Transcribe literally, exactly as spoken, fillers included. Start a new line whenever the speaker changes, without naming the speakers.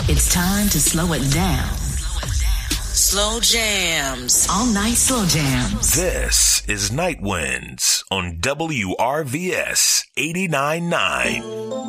It's time to slow it down.
Slow jams.
All night slow jams.
This is Night Winds on W R V S eighty-nine point nine.